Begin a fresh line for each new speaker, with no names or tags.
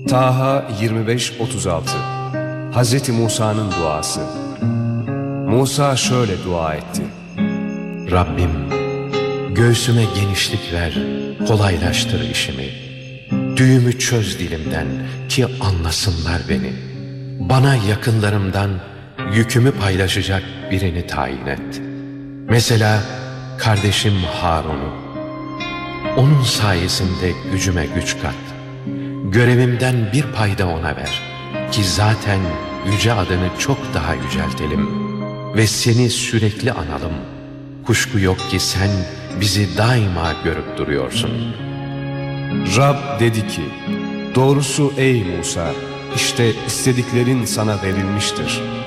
Taha 25-36 Hz. Musa'nın duası. Musa şöyle dua etti:
Rabbim, göğsüme genişlik ver, kolaylaştır işimi. Düğümü çöz dilimden ki anlasınlar beni. Bana yakınlarımdan yükümü paylaşacak birini tayin et. Mesela kardeşim Harun'u. Onun sayesinde gücüme güç kat. Görevimden bir payda ona ver ki zaten yüce adını çok daha yüceltelim ve seni sürekli analım. Kuşku yok ki sen bizi daima görüp duruyorsun.
Rab dedi ki: doğrusu ey Musa, işte istediklerin sana verilmiştir.